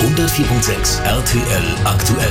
104.6 RTL aktuell.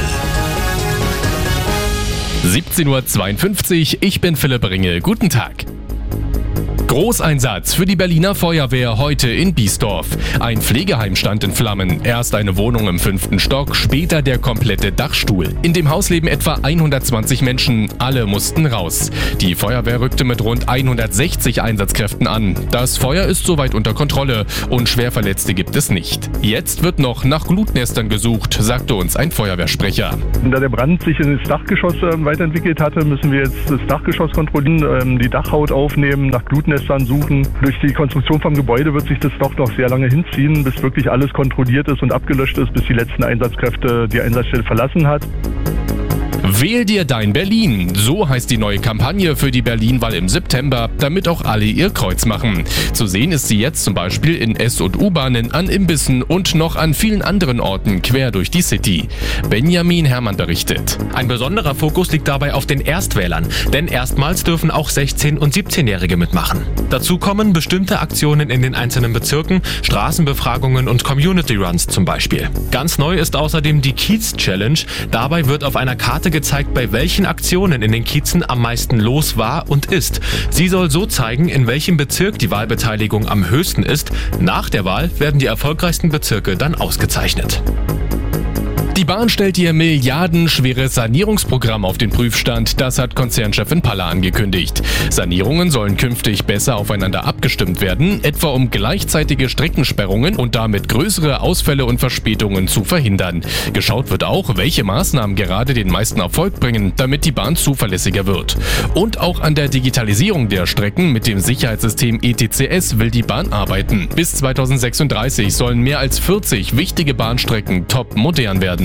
17:52 Uhr, ich bin Philipp Ringel. Guten Tag. Großeinsatz für die Berliner Feuerwehr heute in Biesdorf. Ein Pflegeheim stand in Flammen. Erst eine Wohnung im 5. Stock, später der komplette Dachstuhl. In dem Haus leben etwa 120 Menschen. Alle mussten raus. Die Feuerwehr rückte mit rund 160 Einsatzkräften an. Das Feuer ist soweit unter Kontrolle und Schwerverletzte gibt es nicht. Jetzt wird noch nach Glutnestern gesucht, sagte uns ein Feuerwehrsprecher. Da der Brand sich ins Dachgeschoss weiterentwickelt hatte, müssen wir jetzt das Dachgeschoss kontrollieren, die Dachhaut aufnehmen, nach Glutnestern suchen. Durch die Konstruktion vom Gebäude wird sich das doch noch sehr lange hinziehen, bis wirklich alles kontrolliert ist und abgelöscht ist, bis die letzten Einsatzkräfte die Einsatzstelle verlassen hat. Wähl dir dein Berlin. So heißt die neue Kampagne für die Berlin-Wahl im September, damit auch alle ihr Kreuz machen. Zu sehen ist sie jetzt zum Beispiel in S- und U-Bahnen, an Imbissen und noch an vielen anderen Orten quer durch die City. Benjamin Herrmann berichtet. Ein besonderer Fokus liegt dabei auf den Erstwählern, denn erstmals dürfen auch 16- und 17-Jährige mitmachen. Dazu kommen bestimmte Aktionen in den einzelnen Bezirken, Straßenbefragungen und Community Runs zum Beispiel. Ganz neu ist außerdem die Kiez-Challenge. Dabei wird auf einer Karte gezeigt, bei welchen Aktionen in den Kiezen am meisten los war und ist. Sie soll so zeigen, in welchem Bezirk die Wahlbeteiligung am höchsten ist. Nach der Wahl werden die erfolgreichsten Bezirke dann ausgezeichnet. Die Bahn stellt ihr milliardenschweres Sanierungsprogramm auf den Prüfstand. Das hat Konzernchefin Paller angekündigt. Sanierungen sollen künftig besser aufeinander abgestimmt werden, etwa um gleichzeitige Streckensperrungen und damit größere Ausfälle und Verspätungen zu verhindern. Geschaut wird auch, welche Maßnahmen gerade den meisten Erfolg bringen, damit die Bahn zuverlässiger wird. Und auch an der Digitalisierung der Strecken mit dem Sicherheitssystem ETCS will die Bahn arbeiten. Bis 2036 sollen mehr als 40 wichtige Bahnstrecken top modern werden.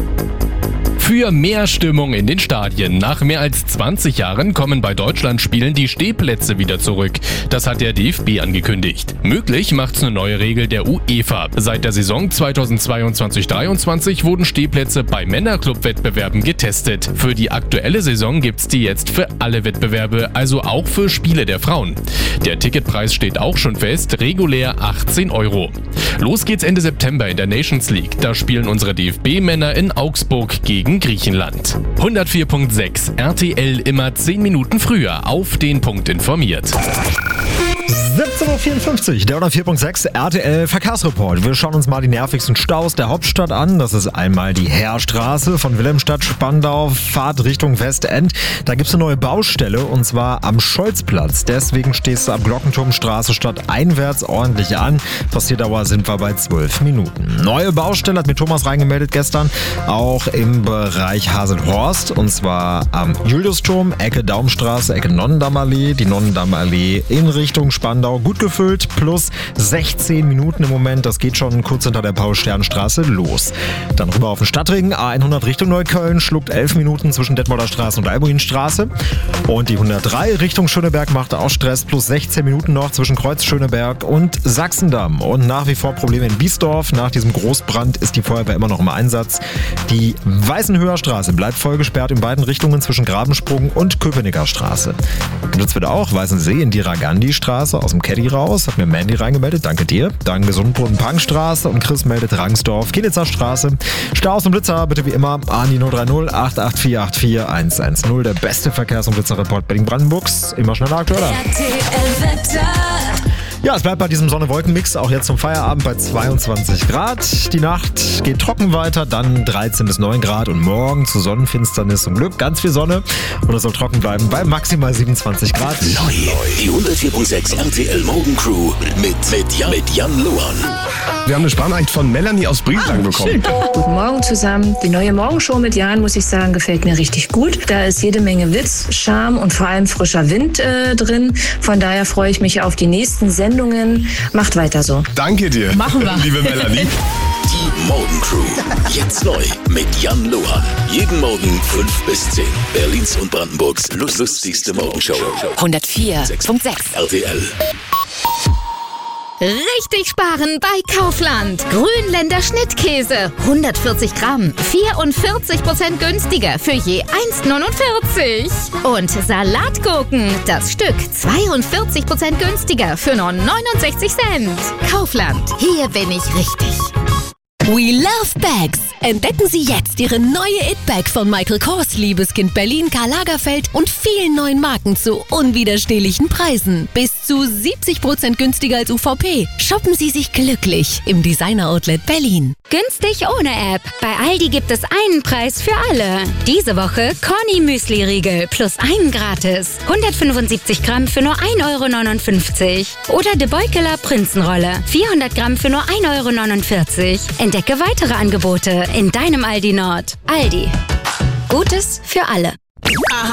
Für mehr Stimmung in den Stadien. Nach mehr als 20 Jahren kommen bei Deutschlandspielen die Stehplätze wieder zurück. Das hat der DFB angekündigt. Möglich macht's eine neue Regel der UEFA. Seit der Saison 2022/23 wurden Stehplätze bei Männerclub-Wettbewerben getestet. Für die aktuelle Saison gibt's die jetzt für alle Wettbewerbe, also auch für Spiele der Frauen. Der Ticketpreis steht auch schon fest, regulär 18 €. Los geht's Ende September in der Nations League. Da spielen unsere DFB-Männer in Augsburg gegen Griechenland. 104.6 RTL immer 10 Minuten früher auf den Punkt informiert. 17:54 Uhr, der 104.6 RTL Verkehrsreport. Wir schauen uns mal die nervigsten Staus der Hauptstadt an. Das ist einmal die Heerstraße von Wilhelmstadt-Spandau, Fahrt Richtung Westend. Da gibt es eine neue Baustelle und zwar am Scholzplatz. Deswegen stehst du ab Glockenturmstraße stadteinwärts ordentlich an. Passiertdauer sind wir bei 12 Minuten. Neue Baustelle hat mir Thomas reingemeldet gestern, auch im Bereich Haselhorst. Und zwar am Juliusturm, Ecke Daumstraße, Ecke Nonnendammallee. Die Nonnendammallee in Richtung Spandau gut gefüllt, plus 16 Minuten im Moment. Das geht schon kurz hinter der Paul-Stern-Straße los. Dann rüber auf den Stadtring, A100 Richtung Neukölln, schluckt 11 Minuten zwischen Detmolder Straße und Albuinstraße. Und die 103 Richtung Schöneberg macht auch Stress, plus 16 Minuten noch zwischen Kreuz Schöneberg und Sachsendamm. Und nach wie vor Probleme in Biesdorf. Nach diesem Großbrand ist die Feuerwehr immer noch im Einsatz. Die Weißenhöher Straße bleibt voll gesperrt in beiden Richtungen zwischen Grabensprung und Köpenicker Straße. Genutzt wird auch Weißensee in die Ragandi-Straße aus dem Caddy raus, hat mir Mandy reingemeldet, danke dir. Dann Gesundbrunnen-Pangstraße und Chris meldet Rangsdorf, Kielitzer Straße. Staus und Blitzer bitte wie immer an die 030 884 84 110. Der beste Verkehrs- und Blitzerreport Berlin-Brandenburgs. Immer schneller aktueller. Ja, es bleibt bei diesem Sonne-Wolken-Mix auch jetzt zum Feierabend bei 22 Grad. Die Nacht geht trocken weiter, dann 13 bis 9 Grad und morgen zu Sonnenfinsternis zum Glück ganz viel Sonne und es soll trocken bleiben bei maximal 27 Grad. Neu, die 104.6 RTL Morgencrew mit Jan Luan. Wir haben eine Sprachnachricht von Melanie aus Brieslang bekommen. Guten Morgen zusammen. Die neue Morgenshow mit Jan, muss ich sagen, gefällt mir richtig gut. Da ist jede Menge Witz, Charme und vor allem frischer Wind drin. Von daher freue ich mich auf die nächsten Sendungen. Macht weiter so. Danke dir, Machen wir. liebe Melanie. Die Morgencrew. Jetzt neu mit Jan Luan. Jeden Morgen 5 bis 10. Berlins und Brandenburgs lustigste Morgenshow. 104.6 RTL. Richtig sparen bei Kaufland. Grünländer Schnittkäse. 140 Gramm. 44% günstiger für je 1,49. Und Salatgurken. Das Stück 42% günstiger für nur 69 Cent. Kaufland. Hier bin ich richtig. We love bags. Entdecken Sie jetzt Ihre neue It-Bag von Michael Kors, Liebeskind Berlin, Karl Lagerfeld und vielen neuen Marken zu unwiderstehlichen Preisen. Bis zu 70% günstiger als UVP. Shoppen Sie sich glücklich im Designer-Outlet Berlin. Günstig ohne App. Bei Aldi gibt es einen Preis für alle. Diese Woche Corny Müsli-Riegel plus einen gratis. 175 Gramm für nur 1,59 €. Oder De Beukeler Prinzenrolle. 400 Gramm für nur 1,49 €. Entdecke weitere Angebote in deinem Aldi Nord. Aldi. Gutes für alle. Aha.